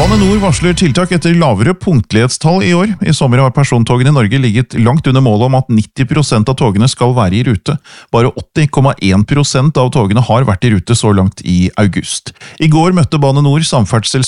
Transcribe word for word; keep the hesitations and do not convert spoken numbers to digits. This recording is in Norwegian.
Bane Nor varsler tiltak etter lavere punktlighetstall i år. I sommer har persontogene i Norge ligget langt under målet om at nitti prosent av togene skal være i rute. Bare åtti komma én prosent av togene har vært i rute så langt i august. I går møtte Bane Nor samferdselsministeren